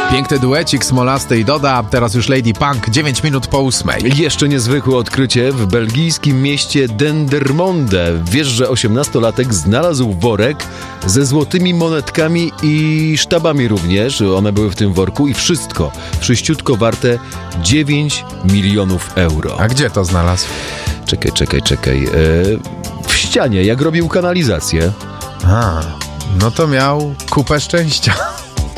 Piękny duecik Smolasty i Doda, teraz już Lady Punk, 9 minut po 8. Jeszcze niezwykłe odkrycie w belgijskim mieście Dendermonde. Wiesz, że 18-latek znalazł worek ze złotymi monetkami i sztabami również. One były w tym worku i wszystko, wszyściutko warte 9 milionów euro. A gdzie to znalazł? Czekaj. W ścianie, jak robił kanalizację. No to miał kupę szczęścia.